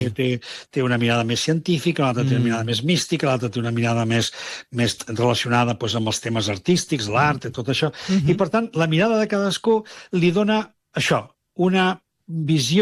té una mirada més científica, l'altre té una mirada més mística, l'altre té una mirada més relacionada amb els temes artístics, l'art i tot això. I, per tant, la mirada de cadascú li dona això, una visió